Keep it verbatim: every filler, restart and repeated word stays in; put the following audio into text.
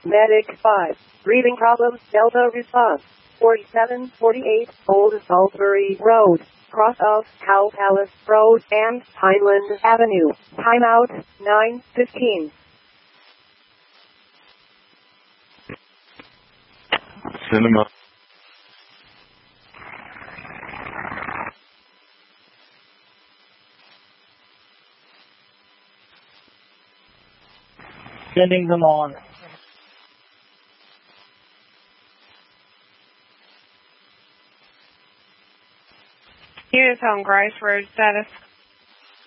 Medic five. Breathing problems. Delta response. forty-seven forty-eight Old Salisbury Road. Cross of Cow Palace Road and Pineland Avenue. Timeout nine fifteen. Cinema. Sending them on. Units on Grice Road status.